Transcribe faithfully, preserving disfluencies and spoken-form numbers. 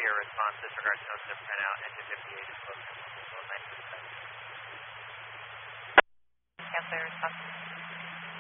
your response. Disregard nose zip ten out, engine fifty-eight is close to nine. Cancel your response.